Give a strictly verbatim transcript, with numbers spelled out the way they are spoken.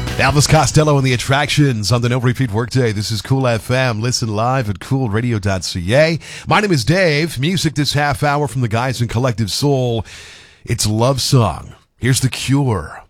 Elvis Costello and the Attractions on the No Repeat Workday. This is Cool F M. Listen live at cool radio dot c a. My name is Dave. Music this half hour from the guys in Collective Soul. It's Love Song. Here's The Cure.